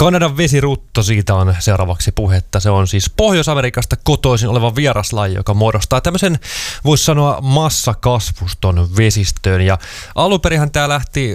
Kanadan vesirutto, siitä on seuraavaksi puhetta. Se on siis Pohjois-Amerikasta kotoisin oleva vieraslaji, joka muodostaa tämmöisen, voisi sanoa, massakasvuston vesistöön. Ja alunperinhän tämä lähti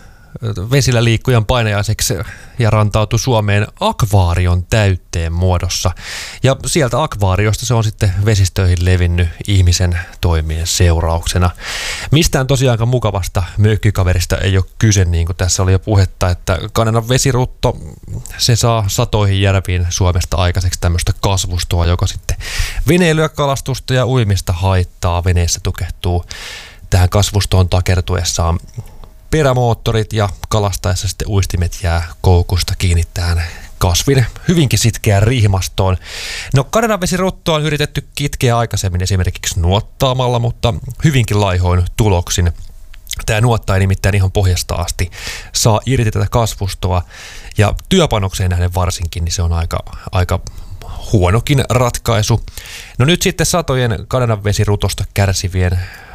vesillä liikkujan painajaiseksi ja rantautui Suomeen akvaarion täytteen muodossa. Ja sieltä akvaariosta se on sitten vesistöihin levinnyt ihmisen toimien seurauksena. Mistään tosiaankaan mukavasta mökkikaverista ei ole kyse, niin kuin tässä oli jo puhetta, että Kanadan vesirutto, se saa satoihin järviin Suomesta aikaiseksi tämmöistä kasvustoa, joka sitten veneilyä, kalastusta ja uimista haittaa. Veneessä tukehtuu tähän kasvustoon takertuessaan perämoottorit ja kalastaessa sitten uistimet jää koukusta kiinni tähän kasvin hyvinkin sitkeään rihmastoon. No, Kanadan vesiruttoa on yritetty kitkeä aikaisemmin esimerkiksi nuottaamalla, mutta hyvinkin laihoin tuloksin. Tämä nuotta ei nimittäin ihan pohjasta asti saa irti tätä kasvustoa, ja työpanokseen nähden varsinkin, niin se on aika huonokin ratkaisu. No nyt sitten satojen Kanadan vesirutosta kärsivien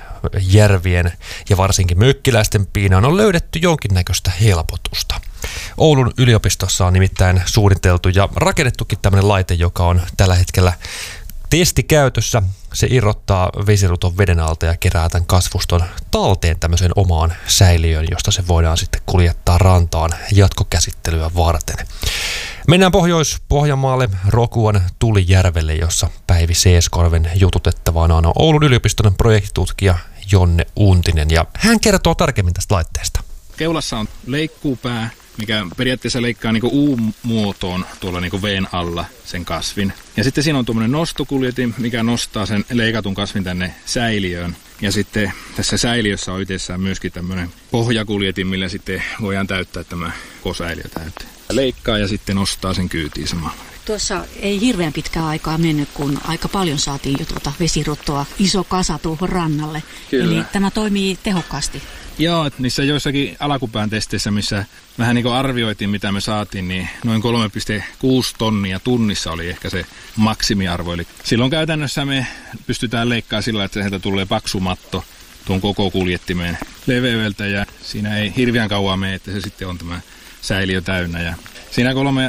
järvien ja varsinkin mökkiläisten piinaan on löydetty jonkinnäköistä helpotusta. Oulun yliopistossa on nimittäin suunniteltu ja rakennettukin tämmöinen laite, joka on tällä hetkellä testikäytössä. Se irrottaa vesiruton veden alta ja kerää tämän kasvuston talteen tämmöiseen omaan säiliöön, josta se voidaan sitten kuljettaa rantaan jatkokäsittelyä varten. Mennään Pohjois-Pohjanmaalle Rokuan Tulijärvelle, jossa Päivi Seeskorven jututettavana on Oulun yliopiston projektitutkija Jonne Untinen, ja hän kertoo tarkemmin tästä laitteesta. Keulassa on leikkuupää, mikä periaatteessa leikkaa niin kuin U-muotoon tuolla niin kuin veen alla sen kasvin. Ja sitten siinä on tuommoinen nostokuljetin, mikä nostaa sen leikatun kasvin tänne säiliöön. Ja sitten tässä säiliössä on itsessään myöskin tämmöinen pohjakuljetin, millä sitten voidaan täyttää tämä kosäiliö täyteen. Leikkaa ja sitten nostaa sen kyytiin samalla. Tuossa ei hirveän pitkää aikaa mennyt, kun aika paljon saatiin jo tuota vesiruttoa, iso kasa tuohon rannalle. Kyllä. Eli tämä toimii tehokkaasti. Joo, että niissä joissakin alkupään testeissä, missä vähän niin kuin arvioitiin, mitä me saatiin, niin noin 3,6 tonnia tunnissa oli ehkä se maksimiarvo. Eli silloin käytännössä me pystytään leikkaamaan sillä, että sieltä tulee paksu matto tuon koko kuljettimeen leveydeltä, ja siinä ei hirveän kauan mene, että se sitten on tämä säiliö täynnä. Ja siinä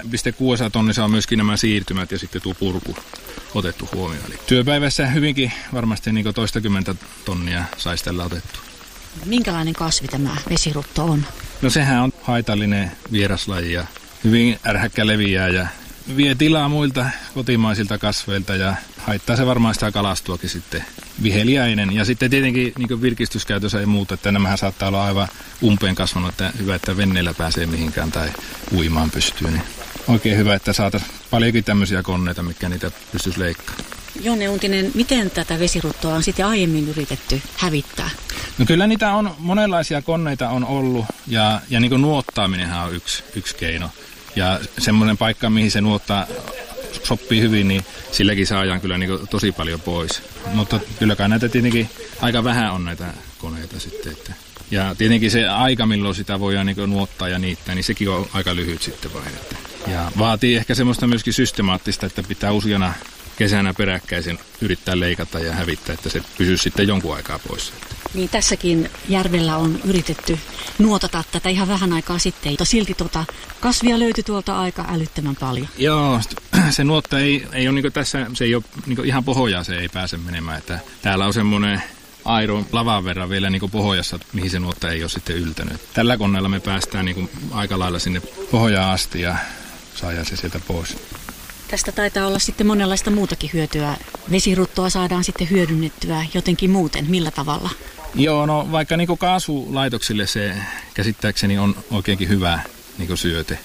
3,6 tonnissa on myöskin nämä siirtymät ja sitten tuo purku otettu huomioon. Eli työpäivässä hyvinkin varmasti niin kuin toistakymmentä tonnia saisi tällä otettu. Minkälainen kasvi tämä vesirutto on? No, sehän on haitallinen vieraslaji ja hyvin ärhäkkä leviää ja vie tilaa muilta kotimaisilta kasveilta ja haittaa se varmaan sitä kalastuakin sitten viheliäinen. Ja sitten tietenkin niin virkistyskäytössä ei muuta, että nämähän saattaa olla aivan umpeen kasvanut, että hyvä, että veneellä pääsee mihinkään tai uimaan pystyy. Niin oikein hyvä, että saataisiin paljonkin tämmöisiä koneita, mitkä niitä pystyisi leikkaamaan. Jonne Untinen, miten tätä vesiruttoa on sitten aiemmin yritetty hävittää? No, kyllä niitä on, monenlaisia koneita on ollut ja niin kuin nuottaaminenhan on yksi keino. Ja semmoinen paikka, mihin se nuotta sopii hyvin, niin silläkin saadaan kyllä niin kuin tosi paljon pois. Mutta kylläkään näitä tietenkin aika vähän on näitä koneita sitten. Että. Ja tietenkin se aika, milloin sitä voidaan niin kuin nuottaa ja niittää, niin sekin on aika lyhyt sitten vai. Ja vaatii ehkä semmoista myöskin systemaattista, että pitää useana kesänä peräkkäisin yrittää leikata ja hävittää, että se pysyy sitten jonkun aikaa pois. Niin tässäkin järvellä on yritetty nuotata tätä ihan vähän aikaa sitten, mutta silti kasvia löytyi tuolta aika älyttömän paljon. Joo, se nuotta ei ole niin tässä, se ei ole niin ihan pohjaa, se ei pääse menemään. Että täällä on semmoinen airon lavan verran vielä niin pohjassa, mihin se nuotta ei ole sitten yltänyt. Tällä koneella me päästään niin aika lailla sinne pohjaan asti ja saadaan se sieltä pois. Tästä taitaa olla sitten monenlaista muutakin hyötyä. Vesiruttoa saadaan sitten hyödynnettyä jotenkin muuten. Millä tavalla? Joo, no vaikka niin kaasulaitoksille se käsittääkseni on oikeinkin hyvä niin syöte.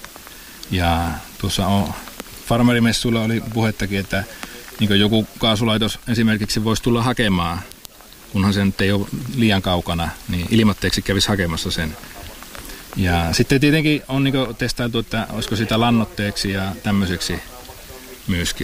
Ja tuossa farmerimessuilla oli puhettakin, että niin joku kaasulaitos esimerkiksi voisi tulla hakemaan, kunhan se nyt ei ole liian kaukana, niin ilmoitteeksi kävisi hakemassa sen. Ja sitten tietenkin on niin testailtu, että olisiko sitä lannoitteeksi ja tämmöiseksi myöskin,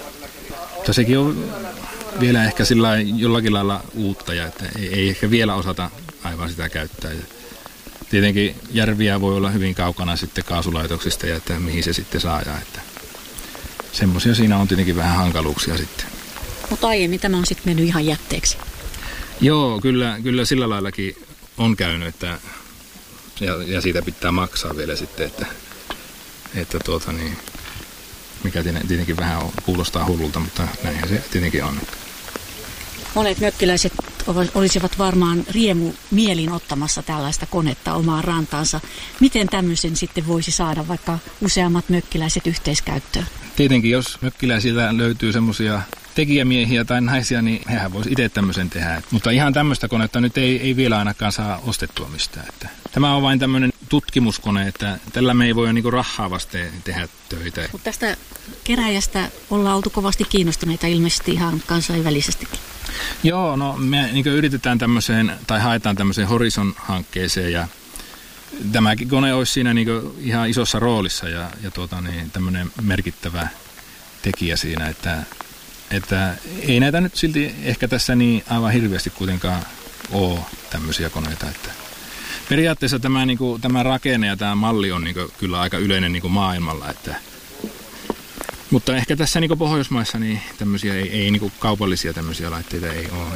mutta sekin on vielä ehkä sillä jollakin lailla uutta ja että ei ehkä vielä osata aivan sitä käyttää. Ja tietenkin järviä voi olla hyvin kaukana sitten kaasulaitoksista ja että mihin se sitten saadaan. Että semmoisia siinä on tietenkin vähän hankaluuksia sitten. Mutta aiemmin tämä on sitten mennyt ihan jätteeksi. Joo, kyllä sillä laillakin on käynyt, että ja siitä pitää maksaa vielä sitten, että mikä tietenkin vähän kuulostaa hullulta, mutta näinhän se tietenkin on. Monet mökkiläiset olisivat varmaan mielin ottamassa tällaista konetta omaan rantaansa. Miten tämmöisen sitten voisi saada vaikka useammat mökkiläiset yhteiskäyttöön? Tietenkin, jos mökkiläisiltä löytyy semmoisia tekijämiehiä tai naisia, niin hehän voisi itse tämmöisen tehdä. Mutta ihan tämmöistä konetta nyt ei vielä ainakaan saa ostettua mistään. Että tämä on vain tämmöinen tutkimuskone, että tällä me ei voi niinku rahaa vasten tehdä töitä. Mutta tästä keräjästä ollaan oltu kovasti kiinnostuneita ilmeisesti ihan kansainvälisestikin. Joo, no me niin yritetään tämmöiseen tai haetaan tämmöiseen Horizon-hankkeeseen ja tämäkin kone olisi siinä niin ihan isossa roolissa ja tämmöinen merkittävä tekijä siinä, että ei näitä nyt silti ehkä tässä niin aivan hirveästi kuitenkaan ole tämmöisiä koneita. Että periaatteessa tämä rakenne ja tämä malli on kyllä aika yleinen maailmalla, mutta ehkä tässä Pohjoismaissa niin tämmöisiä ei kaupallisia tämmöisiä laitteita ei ole.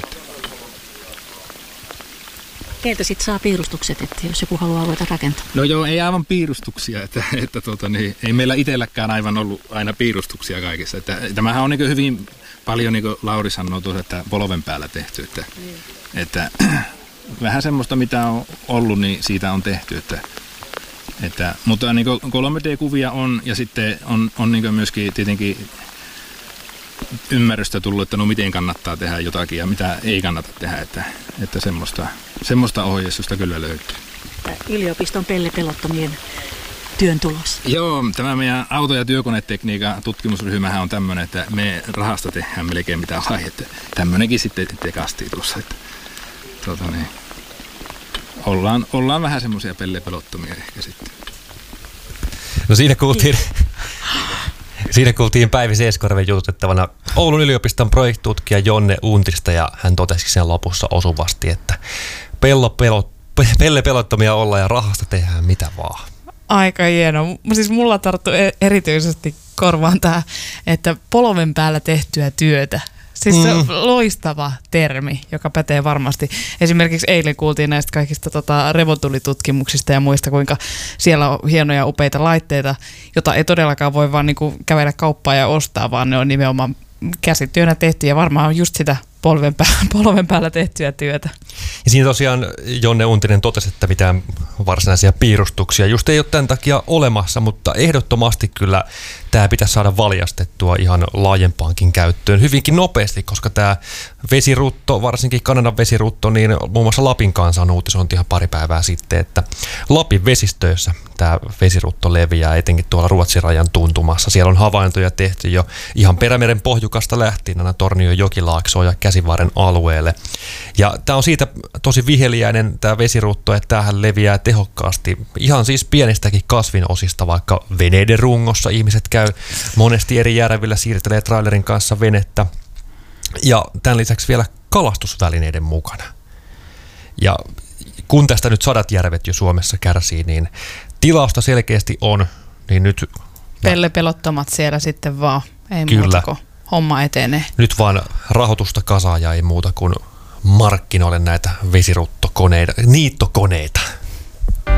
Keiltä sitten saa piirustukset, että jos joku haluaa ruveta rakentamaan? No joo, ei aivan piirustuksia, ei meillä itselläkään aivan ollut aina piirustuksia kaikissa. Tämähän on hyvin paljon, niin kuin Lauri sanoo tuossa, että polven päällä tehty. Että vähän semmoista, mitä on ollut, niin siitä on tehty. Mutta niin 3D-kuvia on ja sitten on niin myöskin tietenkin ymmärrystä tullut, että no miten kannattaa tehdä jotakin ja mitä ei kannata tehdä, että semmoista ohjeistusta kyllä löytyy. Yliopiston pellepelottomien työn tulos. Joo, tämä meidän auto- ja työkonetekniikan tutkimusryhmähän on tämmöinen, että me rahasta tehdään melkein mitä vai, että tämmöinenkin sitten tekastiin tuossa, että ollaan vähän semmoisia pellepelottomia ehkä sitten. No siinä kuultiin Päivi Seeskorven jututettavana Oulun yliopiston projektitutkija Jonne Untista ja hän totesi sen lopussa osuvasti, että pellepelottomia ollaan ja rahasta tehdään mitä vaan. Aika hieno. Siis mulla tarttuu erityisesti korvaan tämä, että polven päällä tehtyä työtä. Siis se on loistava termi, joka pätee varmasti. Esimerkiksi eilen kuultiin näistä kaikista revotulitutkimuksista ja muista, kuinka siellä on hienoja upeita laitteita, jota ei todellakaan voi vaan niinku kävellä kauppaan ja ostaa, vaan ne on nimenomaan käsityönä tehty ja varmaan on just sitä polven päällä tehtyä työtä. Ja siinä tosiaan Jonne Untinen totesi, että mitään varsinaisia piirustuksia just ei ole tämän takia olemassa, mutta ehdottomasti kyllä tämä pitäisi saada valjastettua ihan laajempaankin käyttöön hyvinkin nopeasti, koska tämä vesirutto, varsinkin Kanadan vesirutto, niin muun muassa Lapin kanssa on uutisointi ihan pari päivää sitten, että Lapin vesistöissä tämä vesirutto leviää etenkin tuolla Ruotsin rajan tuntumassa. Siellä on havaintoja tehty jo ihan Perämeren pohjukasta lähtien aina Tornion jokilaaksoon ja Käsivarren alueelle. Ja tämä on siitä tosi viheliäinen tämä vesirutto, että tämähän leviää tehokkaasti ihan siis pienistäkin kasvinosista, vaikka veneiden rungossa ihmiset käy monesti eri järvillä, siirtelee trailerin kanssa venettä ja tämän lisäksi vielä kalastusvälineiden mukana. Ja kun tästä nyt 100 järvet jo Suomessa kärsii, niin tilausta selkeästi on, niin nyt pellepelottomat siellä sitten vaan, ei muuta kuin homma etenee. Nyt vaan rahoitusta kasaan ja ei muuta kuin markkinoille näitä vesiruttokoneita, niittokoneita.